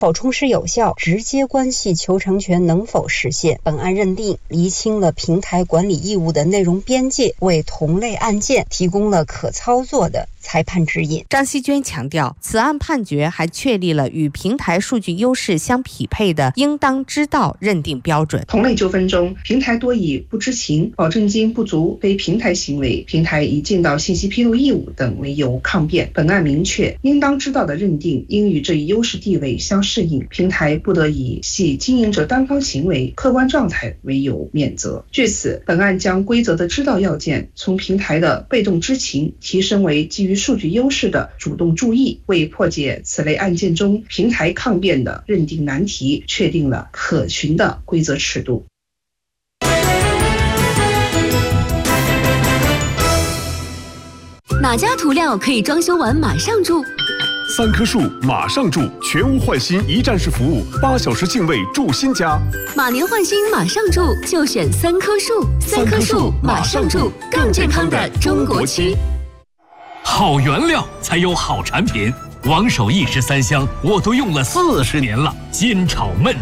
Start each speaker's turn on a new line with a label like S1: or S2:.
S1: 否充实有效，直接关系求偿权能否实现。本案认定厘清了平台管理义务的内容边界，为同类案件提供了可操作的裁判指引。
S2: 张希娟强调，此案判决还确立了与平台数据优势相匹配的应当知道认定标准。
S3: 同类纠纷中，平台多以不知情、保证金不足、非平台行为、平台已尽到信息披露义务等为由抗辩。本案明确，应当知道的认定应与这一优势地位相适应，平台不得以系经营者单方行为、客观状态为由免责。据此，本案将规则的知道要件从平台的被动知情提升为基于数据优势的主动注意，为破解此类案件中平台抗辩的认定难题确定了可循的规则尺度。
S4: 哪家涂料可以装修完马上住
S5: ？3棵树马上住，全屋换新一站式服务，8小时净位住新家。
S4: 马年换新马上住，就选3棵树。3棵树马上住，更健康的中国区。
S6: 好原料才有好产品，王守义13香我都用了40年了，煎炒焖